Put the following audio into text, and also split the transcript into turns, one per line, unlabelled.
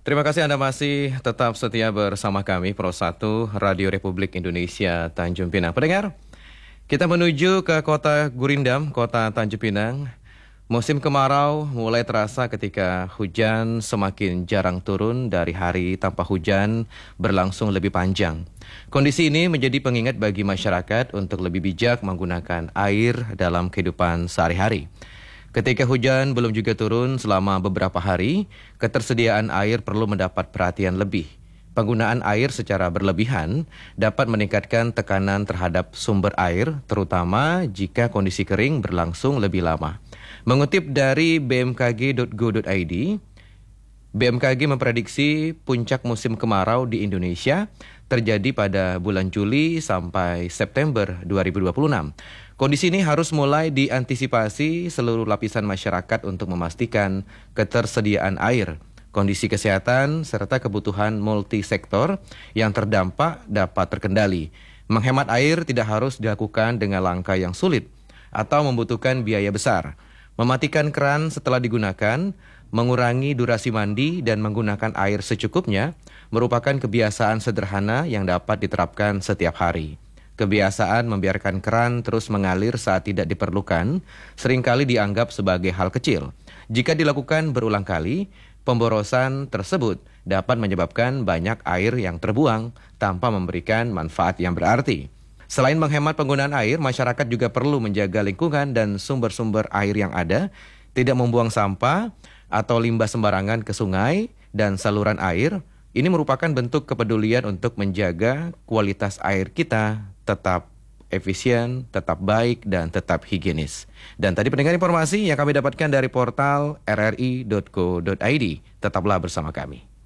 Terima kasih Anda masih tetap setia bersama kami Pro 1 Radio Republik Indonesia Tanjung Pinang. Pendengar, kita menuju ke kota Gurindam, kota Tanjung Pinang. Musim kemarau mulai terasa ketika hujan semakin jarang turun, dari hari tanpa hujan berlangsung lebih panjang. Kondisi ini menjadi pengingat bagi masyarakat untuk lebih bijak menggunakan air dalam kehidupan sehari-hari. Ketika hujan belum juga turun selama beberapa hari, ketersediaan air perlu mendapat perhatian lebih. Penggunaan air secara berlebihan dapat meningkatkan tekanan terhadap sumber air, terutama jika kondisi kering berlangsung lebih lama. Mengutip dari bmkg.go.id, BMKG memprediksi puncak musim kemarau di Indonesia terjadi pada bulan Juli sampai September 2026. Kondisi ini harus mulai diantisipasi seluruh lapisan masyarakat untuk memastikan ketersediaan air, kondisi kesehatan, serta kebutuhan multisektor yang terdampak dapat terkendali. Menghemat air tidak harus dilakukan dengan langkah yang sulit atau membutuhkan biaya besar. Mematikan keran setelah digunakan, mengurangi durasi mandi, dan menggunakan air secukupnya merupakan kebiasaan sederhana yang dapat diterapkan setiap hari. Kebiasaan membiarkan keran terus mengalir saat tidak diperlukan seringkali dianggap sebagai hal kecil. Jika dilakukan berulang kali, pemborosan tersebut dapat menyebabkan banyak air yang terbuang tanpa memberikan manfaat yang berarti. Selain menghemat penggunaan air, masyarakat juga perlu menjaga lingkungan dan sumber-sumber air yang ada, tidak membuang sampah atau limbah sembarangan ke sungai dan saluran air. Ini merupakan bentuk kepedulian untuk menjaga kualitas air kita tetap efisien, tetap baik, dan tetap higienis. Dan tadi pendengar informasi yang kami dapatkan dari portal rri.co.id. Tetaplah bersama kami.